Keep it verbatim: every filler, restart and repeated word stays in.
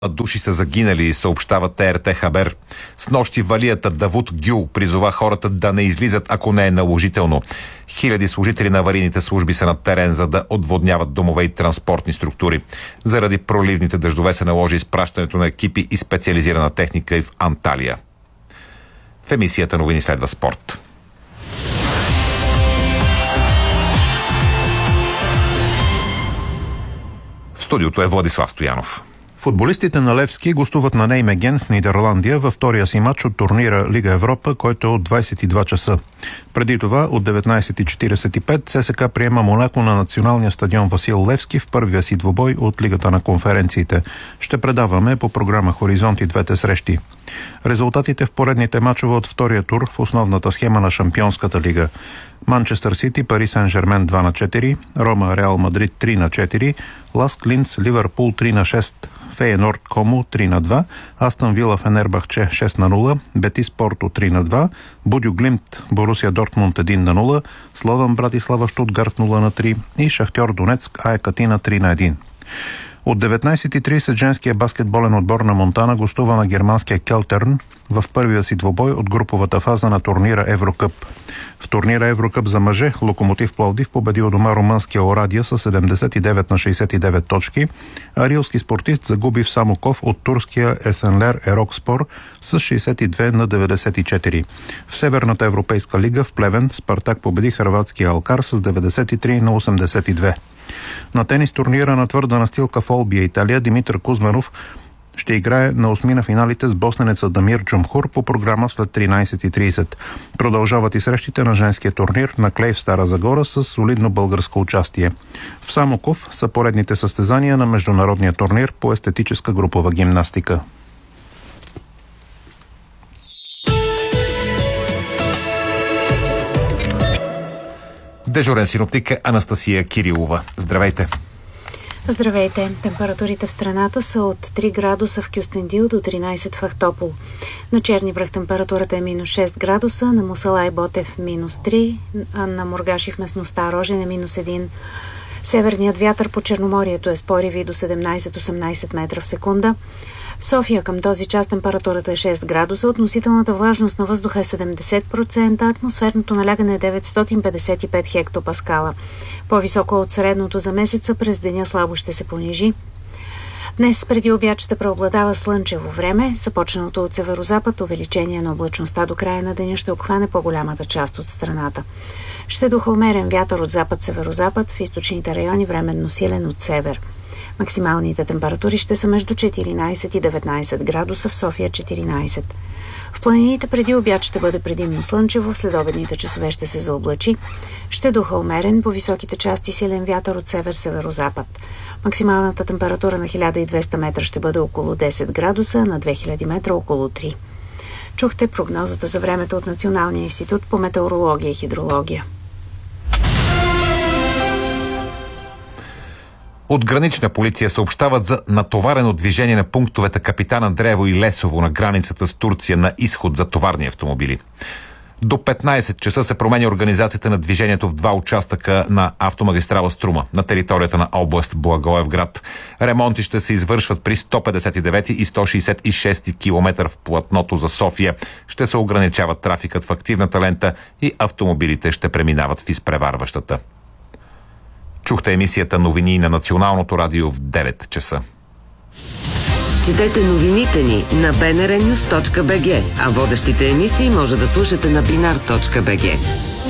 души са загинали, съобщава ТРТ Хабер. С нощи валията Давуд Гюл призова хората да не излизат, ако не е наложително. Хиляди служители на аварийните служби са на терен, за да отводняват домове и транспортни структури. Заради проливните дъждове се наложи изпращането на екипи и специализирана техника и в Анталия. В емисията новини следва спорт. В студиото е Владислав Стоянов. Футболистите на Левски гостуват на Неймеген в Нидерландия във втория си матч от турнира Лига Европа, който е от двадесет и два часа. Преди това от деветнадесет и четиридесет и пет ЦСКА приема Монако на националния стадион Васил Левски в първия си двубой от Лигата на конференциите. Ще предаваме по програма Хоризонт и двете срещи. Резултатите в поредните мачове от втория тур в основната схема на Шампионската лига. Манчестър Сити, Пари Сен-Жермен два на четири, Рома, Реал Мадрид три на четири, Ласк Линц, Ливърпул три на шест, Фейенорд Комо три на два, Астън Вила Фенербахче шест на нула, Бетис Порто три на два, Будю Глимт Борусия Дортмунд едно на нула, Слован Братислава Штутгарт нула на три и Шахтьор Донецк АЕК Атина три на едно. От деветнадесет и тридесет женския баскетболен отбор на Монтана гостува на германския Келтерн в първия си двубой от груповата фаза на турнира Еврокъп. В турнира Еврокъп за мъже Локомотив Пловдив победи у дома румънския Орадия с седемдесет и девет на шейсет и девет точки, а рилски спортист загуби в Самоков от турския Есенлер Ерокспор с шейсет и две на деветдесет и четири. В Северната европейска лига в Плевен Спартак победи хърватския Алкар с деветдесет и три на осемдесет и две. На тенис турнира на твърда настилка в Олбия, Италия, Димитър Кузманов ще играе на осми финалите с босненеца Дамир Джумхур по програма след тринадесет и тридесет. Продължават и срещите на женския турнир на клей в Стара Загора с солидно българско участие. В Самоков са поредните състезания на международния турнир по естетическа групова гимнастика. Дежурен синоптик е Анастасия Кирилова. Здравейте! Здравейте! Температурите в страната са от три градуса в Кюстендил до тринадесет в Ахтопол. На Черни връх температурата е минус шест градуса, на Мусала и Ботев минус три, а на Мургаши в местността Рожен е минус един. Северният вятър по Черноморието е с пориви до седемнадесет до осемнадесет метра в секунда. В София към този час температурата е шест градуса, относителната влажност на въздуха е седемдесет процента, атмосферното налягане е деветстотин петдесет и пет хектопаскала. По-високо от средното за месеца, през деня слабо ще се понижи. Днес преди обяд ще преобладава слънчево време, започналото от северозапад увеличение на облачността до края на деня ще обхване по-голямата част от страната. Ще духа умерен вятър от запад-северозапад, в източните райони временно силен от север. Максималните температури ще са между четиринадесет и деветнадесет градуса, в София четиринадесет. В планините преди обяд ще бъде предимно слънчево, в следобедните часове ще се заоблачи. Ще духа умерен, по високите части силен вятър от север-северозапад. Максималната температура на хиляда и двеста метра ще бъде около десет градуса, на две хиляди метра около три. Чухте прогнозата за времето от Националния институт по метеорология и хидрология. От Гранична полиция съобщават за натоварено движение на пунктовете Капитан Андреево и Лесово на границата с Турция на изход за товарни автомобили. До петнадесет часа се променя организацията на движението в два участъка на автомагистрала Струма на територията на област Благоевград. Ремонти ще се извършват при сто петдесет и девети и сто шейсет и шести километър в платното за София. Ще се ограничава трафикът в активната лента и автомобилите ще преминават в изпреварващата. Чухте емисията новини на Националното радио в девет часа. Четете новините ни на би ен ар нюс точка би джи, а водещите емисии може да слушате на бинар точка би джи.